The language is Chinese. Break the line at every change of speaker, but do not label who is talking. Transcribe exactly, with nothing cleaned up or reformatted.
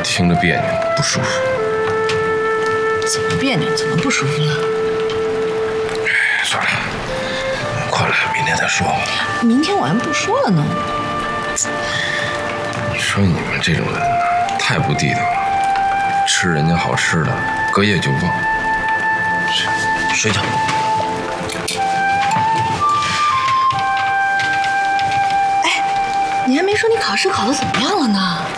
听着别扭，不舒服。
怎么别扭？怎么不舒服了？
算了，困了，明天再说吧。
明天我还不说了呢。
你说你们这种人太不地道了，吃人家好吃的，隔夜就忘。
睡觉。
哎，你还没说你考试考得怎么样了呢？